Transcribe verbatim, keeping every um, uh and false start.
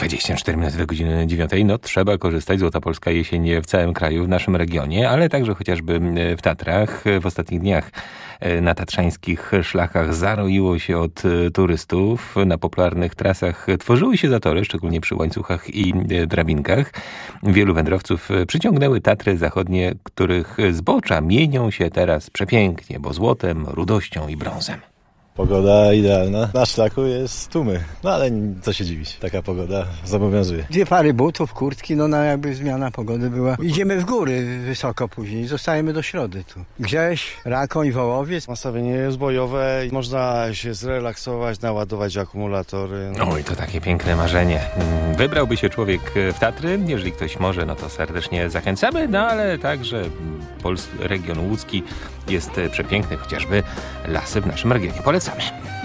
dwadzieścia cztery minuty do godziny dziewiątej. No trzeba korzystać. Złota Polska jesień w całym kraju, w naszym regionie, ale także chociażby w Tatrach. W ostatnich dniach na tatrzańskich szlakach zaroiło się od turystów. Na popularnych trasach tworzyły się zatory, szczególnie przy łańcuchach i drabinkach. Wielu wędrowców przyciągnęły Tatry Zachodnie, których zbocza mienią się teraz przepięknie, bo złotem, rudością i brązem. Pogoda idealna. Na szlaku jest tłumy. No ale co się dziwić. Taka pogoda zobowiązuje. Dwie pary butów, kurtki, no na jakby zmiana pogody była. Idziemy w góry wysoko później. Zostajemy do środy tu. Gdzieś Rakoń, Wołowiec. Nastawienie jest bojowe. Można się zrelaksować, naładować akumulatory. Oj, to takie piękne marzenie. Wybrałby się człowiek w Tatry. Jeżeli ktoś może, no to serdecznie zachęcamy. No ale także Pols- region łódzki jest przepiękny. Chociażby lasy w naszym regionie. Polecamy.